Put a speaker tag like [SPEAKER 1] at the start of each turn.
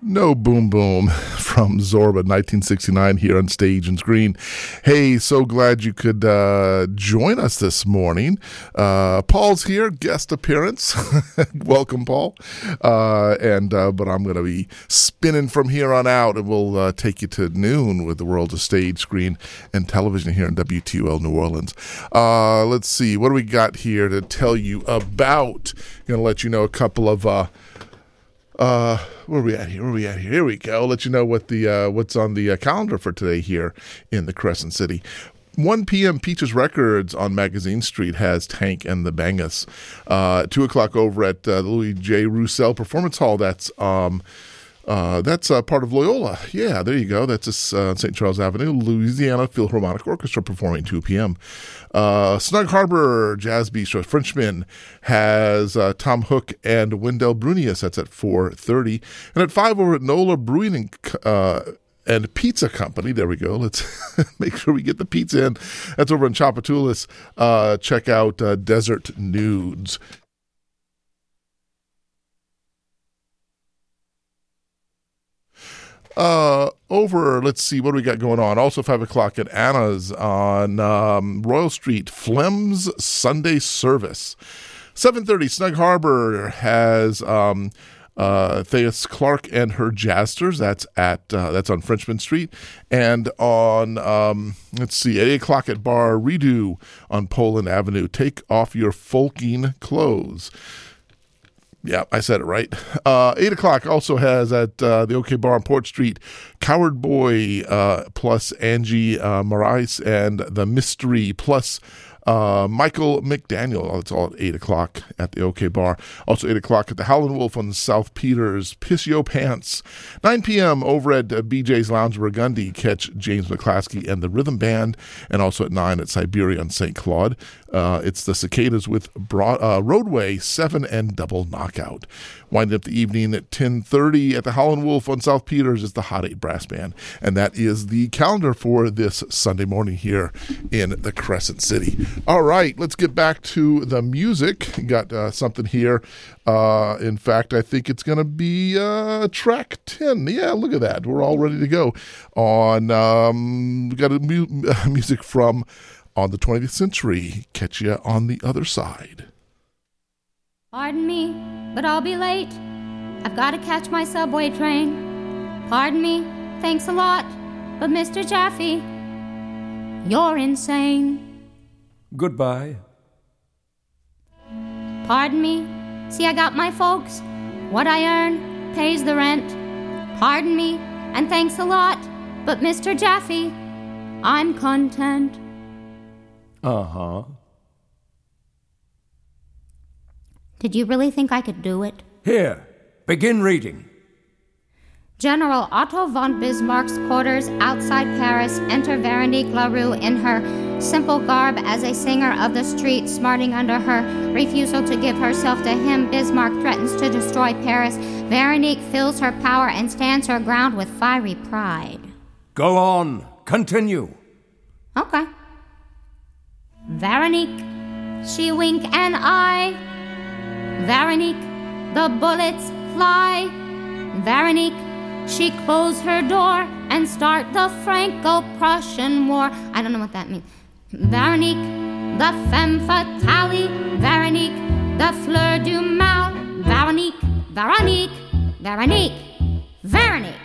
[SPEAKER 1] No Boom Boom from Zorba 1969 here on Stage and Screen. Hey, so glad you could join us this morning. Paul's here, guest appearance. Welcome, Paul. But I'm going to be spinning from here on out, and we'll take you to noon with the world of stage, screen, and television here in WTUL New Orleans. Let's see, what do we got here to tell you about? I'm going to let you know a couple of where are we at here? Here we go. I'll let you know what's on the calendar for today here in the Crescent City. 1 p.m. Peaches Records on Magazine Street has Tank and the Bangas. 2 o'clock over at the Louis J. Roussel Performance Hall. That's part of Loyola. Yeah, there you go. That's St. Charles Avenue. Louisiana Philharmonic Orchestra performing 2 p.m. Snug Harbor Jazz Bistro Frenchman has Tom Hook and Wendell Brunius. That's at 4:30. And at 5 over at Nola Brewing and Pizza Company. There we go. Let's make sure we get the pizza in. That's over in Tchoupitoulas. Check out Desert Nudes. Let's see, what do we got going on? Also 5 o'clock at Anna's on Royal Street, Flem's Sunday Service. 7:30, Snug Harbor has Thais Clark and her Jazzers. That's on Frenchman Street. And on, at 8 o'clock at Bar Redo on Poland Avenue. Take off your folking clothes. Yeah, I said it right. 8 o'clock also has at the OK Bar on Port Street, Coward Boy plus Angie Marais and The Mystery plus Michael McDaniel. It's all at 8 o'clock at the OK Bar. Also 8 o'clock at the Howlin' Wolf on South Peters, Piss Yo Pants. 9 p.m. over at BJ's Lounge Burgundy, catch James McClaskey and the Rhythm Band. And also at 9 at Siberia on St. Claude. It's the Cicadas with Roadway 7 and Double Knockout. Winding up the evening at 10:30 at the Howlin' Wolf on South Peters is the Hot 8 Brass Band. And that is the calendar for this Sunday morning here in the Crescent City. All right, let's get back to the music. Got something here. In fact, I think it's going to be track 10. Yeah, look at that. We're all ready to go. We got music from On the 20th Century. Catch you on the other side.
[SPEAKER 2] Pardon me, but I'll be late. I've got to catch my subway train. Pardon me, thanks a lot, but Mr. Jaffe, you're insane.
[SPEAKER 3] Goodbye.
[SPEAKER 2] Pardon me, see I got my folks. What I earn pays the rent. Pardon me, and thanks a lot, but Mr. Jaffe, I'm content.
[SPEAKER 3] Uh-huh.
[SPEAKER 2] Did you really think I could do it?
[SPEAKER 3] Here, begin reading.
[SPEAKER 2] General Otto von Bismarck's quarters outside Paris. Enter Veronique Larue in her simple garb as a singer of the street, smarting under her refusal to give herself to him. Bismarck threatens to destroy Paris. Veronique feels her power and stands her ground with fiery pride.
[SPEAKER 3] Go on. Continue.
[SPEAKER 2] Okay. Veronique, she wink an eye. Veronique, the bullets fly. Veronique, she close her door and start the Franco-Prussian War. I don't know what that means. Veronique, the femme fatale. Veronique, the fleur du mal. Veronique, Veronique, Veronique, Veronique.